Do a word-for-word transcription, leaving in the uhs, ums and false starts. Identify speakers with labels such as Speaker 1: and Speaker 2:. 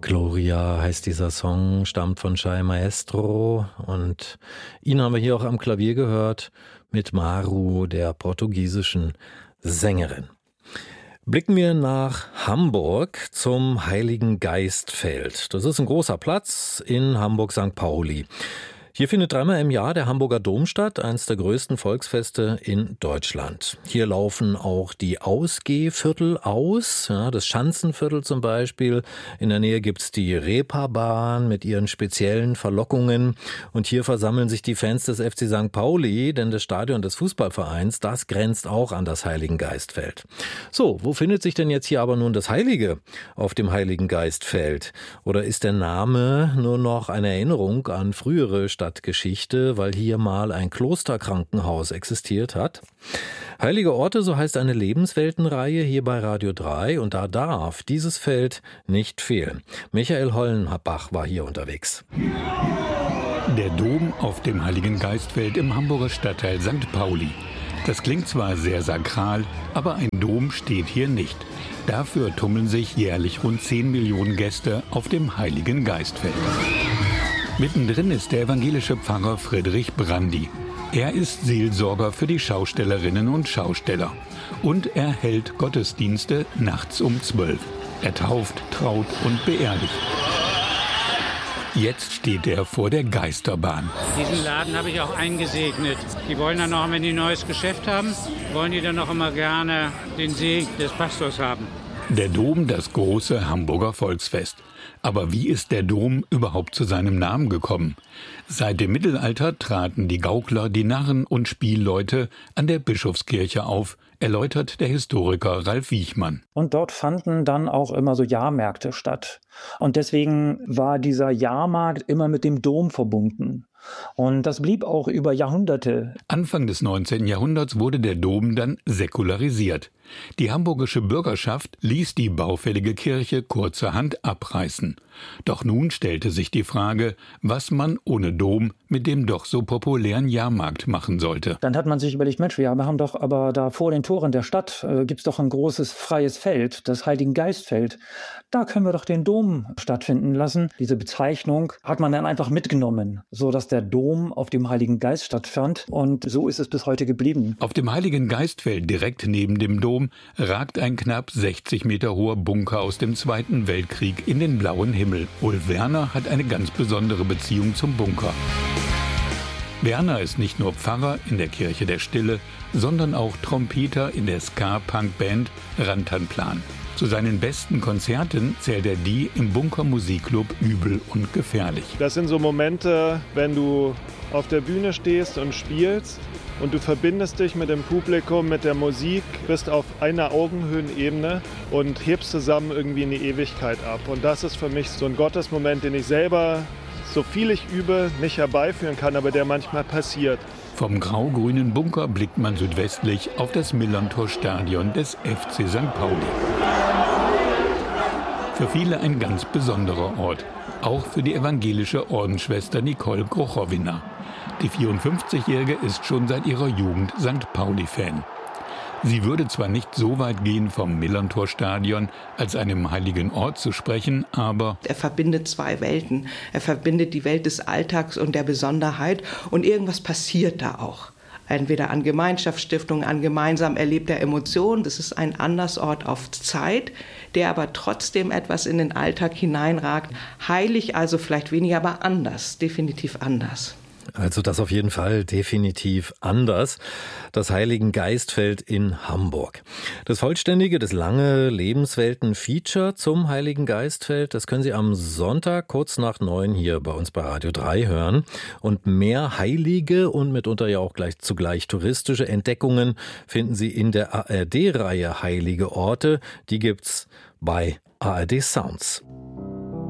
Speaker 1: Gloria heißt dieser Song, stammt von Chay Maestro und ihn haben wir hier auch am Klavier gehört mit Maru, der portugiesischen Sängerin. Blicken wir nach Hamburg zum Heiligen Geistfeld. Das ist ein großer Platz in Hamburg-Sankt Pauli. Hier findet dreimal im Jahr der Hamburger Dom statt, eines der größten Volksfeste in Deutschland. Hier laufen auch die Ausgehviertel aus, ja, das Schanzenviertel zum Beispiel. In der Nähe gibt's die Reeperbahn mit ihren speziellen Verlockungen. Und hier versammeln sich die Fans des F C Sankt Pauli, denn das Stadion des Fußballvereins, das grenzt auch an das Heiligen Geistfeld. So, wo findet sich denn jetzt hier aber nun das Heilige auf dem Heiligen Geistfeld? Oder ist der Name nur noch eine Erinnerung an frühere Stadtgeschichte, weil hier mal ein Klosterkrankenhaus existiert hat? Heilige Orte, so heißt eine Lebensweltenreihe hier bei Radio drei und da darf dieses Feld nicht fehlen. Michael Hollenbach war hier unterwegs.
Speaker 2: Der Dom auf dem Heiligen Geistfeld im Hamburger Stadtteil Sankt Pauli. Das klingt zwar sehr sakral, aber ein Dom steht hier nicht. Dafür tummeln sich jährlich rund zehn Millionen Gäste auf dem Heiligen Geistfeld. Mittendrin ist der evangelische Pfarrer Friedrich Brandi. Er ist Seelsorger für die Schaustellerinnen und Schausteller. Und er hält Gottesdienste nachts um zwölf. Er tauft, traut und beerdigt. Jetzt steht er vor der Geisterbahn.
Speaker 3: Diesen Laden habe ich auch eingesegnet. Die wollen dann auch, wenn die ein neues Geschäft haben, wollen die dann auch immer gerne den Segen des Pastors haben.
Speaker 2: Der Dom, das große Hamburger Volksfest. Aber wie ist der Dom überhaupt zu seinem Namen gekommen? Seit dem Mittelalter traten die Gaukler, die Narren und Spielleute an der Bischofskirche auf, erläutert der Historiker Ralf Wiechmann.
Speaker 4: Und dort fanden dann auch immer so Jahrmärkte statt. Und deswegen war dieser Jahrmarkt immer mit dem Dom verbunden. Und das blieb auch über Jahrhunderte.
Speaker 2: Anfang des neunzehnten Jahrhunderts wurde der Dom dann säkularisiert. Die hamburgische Bürgerschaft ließ die baufällige Kirche kurzerhand abreißen. Doch nun stellte sich die Frage, was man ohne Dom mit dem doch so populären Jahrmarkt machen sollte.
Speaker 4: Dann hat man sich überlegt, Mensch, wir haben doch aber da vor den Toren der Stadt äh, gibt's doch ein großes freies Feld, das Heiligen Geistfeld. Da können wir doch den Dom stattfinden lassen. Diese Bezeichnung hat man dann einfach mitgenommen, so dass der Dom auf dem Heiligen Geist stattfand. Und so ist es bis heute geblieben.
Speaker 2: Auf dem Heiligen Geistfeld direkt neben dem Dom ragt ein knapp sechzig Meter hoher Bunker aus dem Zweiten Weltkrieg in den blauen Himmel. Ulf Werner hat eine ganz besondere Beziehung zum Bunker. Werner ist nicht nur Pfarrer in der Kirche der Stille, sondern auch Trompeter in der Ska-Punk-Band Rantanplan. Zu seinen besten Konzerten zählt er die im Bunker Musikclub Übel und Gefährlich.
Speaker 5: Das sind so Momente, wenn du auf der Bühne stehst und spielst und du verbindest dich mit dem Publikum, mit der Musik, bist auf einer Augenhöhenebene und hebst zusammen irgendwie in die Ewigkeit ab. Und das ist für mich so ein Gottesmoment, den ich selber, so viel ich übe, nicht herbeiführen kann, aber der manchmal passiert.
Speaker 2: Vom grau-grünen Bunker blickt man südwestlich auf das Millerntor-Stadion des F C Sankt Pauli. Für viele ein ganz besonderer Ort, auch für die evangelische Ordensschwester Nicole Grochowina. Die vierundfünfzigjährige ist schon seit ihrer Jugend Sankt Pauli-Fan. Sie würde zwar nicht so weit gehen, vom Millerntor-Stadion als einem heiligen Ort zu sprechen, aber
Speaker 6: er verbindet zwei Welten. Er verbindet die Welt des Alltags und der Besonderheit und irgendwas passiert da auch. Entweder an Gemeinschaftsstiftung, an gemeinsam erlebter Emotion. Das ist ein Andersort auf Zeit, der aber trotzdem etwas in den Alltag hineinragt. Heilig also vielleicht weniger, aber anders, definitiv anders.
Speaker 1: Also das auf jeden Fall definitiv anders. Das Heiligen Geistfeld in Hamburg. Das vollständige, das lange Lebenswelten-Feature zum Heiligen Geistfeld, das können Sie am Sonntag kurz nach neun hier bei uns bei Radio drei hören. Und mehr heilige und mitunter ja auch gleich zugleich touristische Entdeckungen finden Sie in der A R D-Reihe Heilige Orte. Die gibt's bei A R D Sounds.